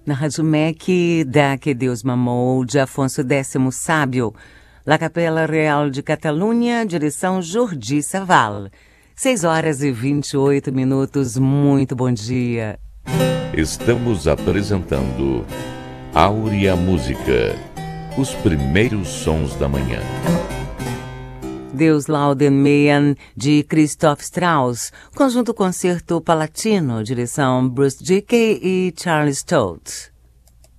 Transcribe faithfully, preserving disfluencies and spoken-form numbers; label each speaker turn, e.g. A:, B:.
A: Na Rádio M E C, Da Que Deus Mamou, de Afonso Décimo Sábio, La Capela Real de Catalunha, direção Jordi Saval. seis horas e vinte e oito minutos, muito bom dia.
B: Estamos apresentando Áurea Música, os primeiros sons da manhã.
A: Deus Lauden Meian, de Christoph Strauss, conjunto concerto palatino, direção Bruce Dickey e Charles Stott.